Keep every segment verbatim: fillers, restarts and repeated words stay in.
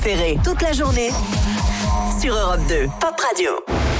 Ferré, toute la journée sur Europe deux, Pop Radio.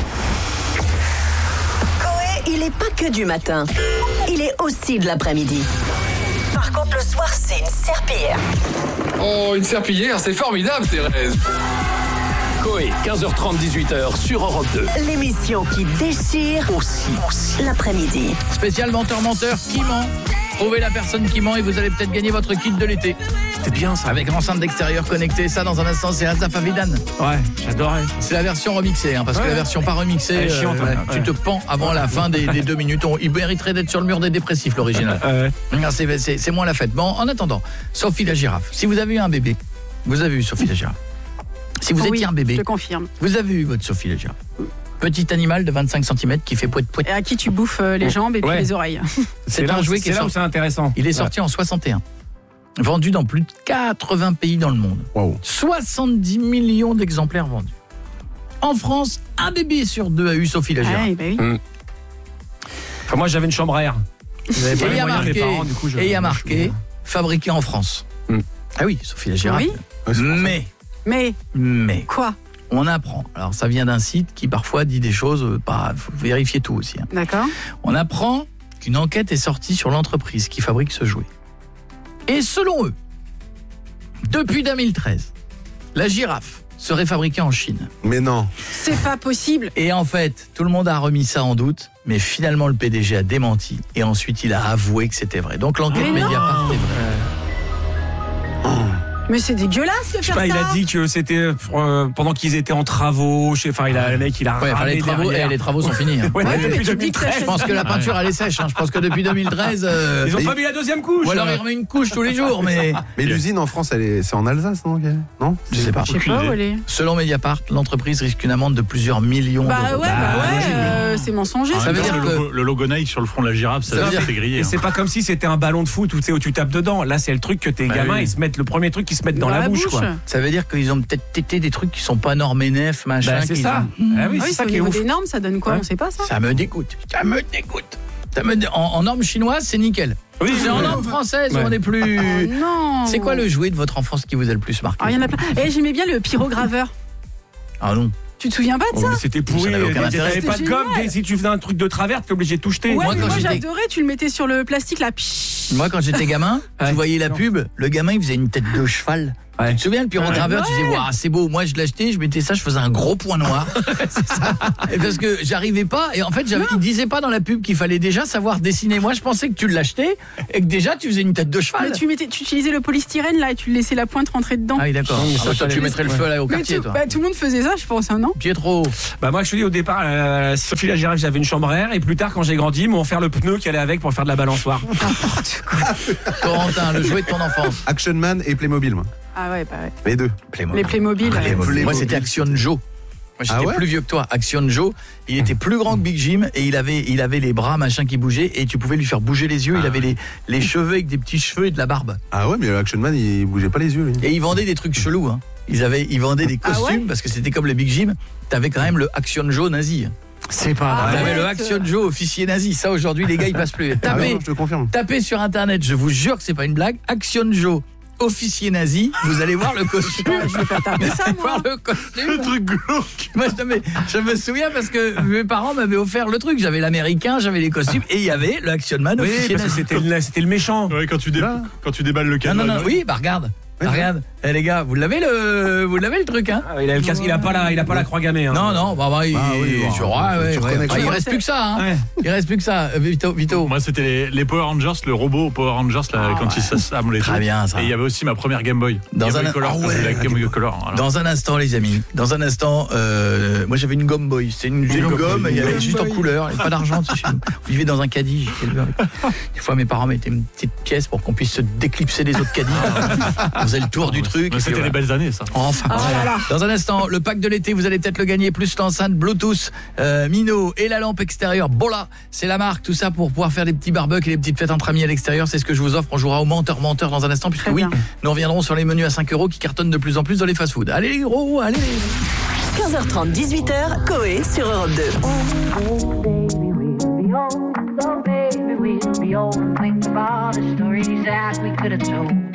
Coé, il est pas que du matin, il est aussi de l'après-midi. Par contre, le soir, c'est une serpillière. Oh, une serpillière, c'est formidable, Thérèse. Coé, quinze heures trente, dix-huit heures sur Europe deux. L'émission qui déchire Aussi, aussi. l'après-midi. Spécial menteur-menteur, qui ment? Trouvez la personne qui ment et vous allez peut-être gagner votre kit de l'été. C'était bien ça. Avec enceinte d'extérieur connectée, ça dans un instant, c'est Azaf Avidan. Ouais, j'adorais. C'est la version remixée, hein, parce Ouais. que la version pas remixée, Elle est chiante, euh, ouais. tu te pends avant la fin des, des deux minutes. On, il mériterait d'être sur le mur des dépressifs, l'original. Ouais. Non, c'est, c'est, c'est moins la fête. Bon, en attendant, Sophie la girafe, si vous avez eu un bébé, vous avez eu Sophie la girafe. Si vous Oh étiez oui, un bébé, je te confirme. vous avez eu votre Sophie la girafe. Petit animal de vingt-cinq centimètres qui fait poète-poète. Et à qui tu bouffes euh, les jambes et puis Ouais. les oreilles. C'est là un où- jouet qui c'est est là où sorti. c'est intéressant. Il est sorti en soixante et un. Vendu dans plus de quatre-vingts pays dans le monde. Wow. soixante-dix millions d'exemplaires vendus. En France, un bébé sur deux a eu Sophie la girafe. Ouais, bah oui. Enfin, moi, j'avais une chambre à air. Vous avez pas Et les il y a moyens, marqué, mes parents, du coup, je- et il y a je- marqué fabriqué en France. Mm. Ah oui, Sophie la girafe. Oui. Mais, Mais mais, quoi? on apprend. Alors ça vient d'un site qui parfois dit des choses, euh, pas, faut vérifier tout aussi. hein. D'accord. On apprend qu'une enquête est sortie sur l'entreprise qui fabrique ce jouet. Et selon eux, depuis deux mille treize, la girafe serait fabriquée en Chine. Mais non. C'est pas possible. Et en fait, tout le monde a remis ça en doute, mais finalement le P D G a démenti et ensuite il a avoué que c'était vrai. Donc l'enquête Mais non. Mediapart est vraie. Mais c'est dégueulasse de Je sais faire pas, il ça. a dit que c'était euh, pendant qu'ils étaient en travaux. Je sais, enfin, il a, le mec, il a Ouais, enfin, râlé les, travaux, derrière. eh, les travaux sont finis. hein. Ouais, Ouais, mais depuis tu dis deux mille que treize. Je pense que la peinture elle est sèche. hein. Je pense que depuis deux mille treize, euh, Ils ont Et- pas mis la deuxième couche. ou alors il remet une couche tous les jours. Mais Mais l'usine en France, elle est, c'est en Alsace, non qu'elle- Non je sais pas. Je sais pas où elle est. Selon Mediapart, l'entreprise risque une amende de plusieurs millions Bah d'euros. ouais, bah ouais, logique. euh, c'est mensonger. Ça veut dire le, que- logo, le logo Nike sur le front de la girafe, ça, Ça veut veut dire- dire c'est grillé. Et hein. c'est pas comme si c'était un ballon de foot où, tu sais, où tu tapes dedans. Là, c'est le truc que tes Bah gamins, oui. ils se mettent le premier truc qu'ils se mettent dans, la, bouche, quoi. Ça veut dire qu'ils ont peut-être tété des trucs qui sont pas normés nefs, machin. Bah, c'est qu'ils ça. ont- Ah oui, Ah c'est oui, ça au qui est niveau ouf. des normes, ça donne quoi? Ouais. On sait pas ça. Ça me dégoûte. Ça me dégoûte. Ça me dé- en, en normes chinoises, c'est nickel. Oui, c'est en oui. normes françaises, Ouais. on est plus. Oh non. C'est quoi le jouet de votre enfance qui vous a le plus marqué? Ah, il y en a plein. Et j'aimais bien le pyrograveur. Ah non. Tu te souviens pas de Oh, ça? mais c'était pourri. Ça n'avait aucun T'avais intérêt. pas de C'était gomme. génial. Si tu faisais un truc de travers, t'es obligé de tout jeter. Ouais, Moi, mais quand moi j'étais- j'adorais, tu le mettais sur le plastique là. Pshhh. Moi, quand j'étais gamin, tu Ouais. voyais la pub, le gamin, il faisait une tête de cheval. Ouais. Tu te souviens, le pyrograveur, tu disais, waouh, c'est beau. Moi, je l'achetais, je mettais ça, je faisais un gros point noir. C'est ça. Et parce que j'arrivais pas, et en fait, j'avais, il disait pas dans la pub qu'il fallait déjà savoir dessiner. Moi, je pensais que tu l'achetais et que déjà, tu faisais une tête de cheval. Mais tu, mettais, tu utilisais le polystyrène là et tu laissais la pointe rentrer dedans. Ah oui, d'accord. Non, mais Ah, ça, bah, toi, fallait- tu mettrais le feu là au Mais quartier, tout, toi. bah, tout le monde faisait ça, je pense, hein, non? Pietro. Bah moi je te dis au départ euh, Sophie la girafe j'avais une chambre à air et plus tard quand j'ai grandi ils m'ont offert le pneu qui allait avec pour faire de la balançoire. Corentin, le jouet de ton enfance. Action Man et Playmobil, moi. Ah ouais, bah ouais. Les deux. Les Playmobil. ouais. Playmobil. Moi, c'était Action Joe. Moi, j'étais Ah ouais plus vieux que toi. Action Joe, il était plus grand que Big Jim et il avait, il avait les bras machin qui bougeaient et tu pouvais lui faire bouger les yeux. Il avait les, les cheveux avec des petits cheveux et de la barbe. Ah ouais, mais Action Man, il bougeait pas les yeux, lui. Et ils vendaient des trucs chelous. Hein. Ils, avaient, ils vendaient des Ah costumes ouais parce que c'était comme les Big Jim. T'avais quand même le Action Joe nazi. C'est pas Ah vrai. T'avais le Arrête. Action Joe officier nazi. Ça, aujourd'hui, les gars, ils passent plus. Ah ouais, Tapez, non, je te confirme. tapez sur Internet, je vous jure que c'est pas une blague. Action Joe officier nazi. Vous allez voir le costume. Je vais pas taper ça, Vous allez voir moi. le costume. Le truc glauque. Moi, je, me, je me souviens parce que mes parents m'avaient offert le truc. J'avais l'américain, j'avais les costumes et il y avait le Action Man Oui officier parce que nazi. c'était le, c'était le méchant. Ouais, quand tu, dé- Là. quand tu déballes le Non, cadeau. non, non, oui, bah regarde. Bah, regarde. Eh les gars, vous l'avez le vous l'avez le truc hein? Ah, il a le casque, il a pas la il a pas la croix gammée hein. Non non, bah, bah il, Ah oui, je- bon, ouais, ouais, tu ouais. reconnais que Ah, il ça. reste plus que ça hein. Ouais. Il reste plus que ça. Euh, Vito Vito. Moi, c'était les, les Power Rangers, le robot Power Rangers, là, Ah, quand ouais. ils s'assemblent et Très tout. bien, ça. Et il y avait aussi ma première Game Boy. Dans Game un- Boy Color, Ah quand ouais. j'ai la Game Boy Color. voilà. Dans un instant les amis, dans un instant euh, moi j'avais une Game Boy, c'est une, une gomme, il y avait juste en couleur, il y avait pas d'argent tu sais, chez nous. On vivait dans un caddie, j'étais élevé avec. Des fois mes parents mettaient une petite pièce pour qu'on puisse se déclipser des autres caddies. On faisait le tour du truc. Mais et puis C'était voilà. les belles années, ça. Enfin. Oh là là. Dans un instant, le pack de l'été, vous allez peut-être le gagner, plus l'enceinte Bluetooth, euh, Mino et la lampe extérieure. Bola, c'est la marque, tout ça pour pouvoir faire des petits barbecues et des petites fêtes entre amis à l'extérieur. C'est ce que je vous offre. On jouera au menteur-menteur dans un instant, puisque Très oui, bien. nous reviendrons sur les menus à cinq euros qui cartonnent de plus en plus dans les fast-foods. Allez les gros, allez. quinze heures trente, dix-huit heures, Coé sur Europe deux. Oh, baby, we'll be old. Oh, baby, we'll be old. Think about the stories that we could have told.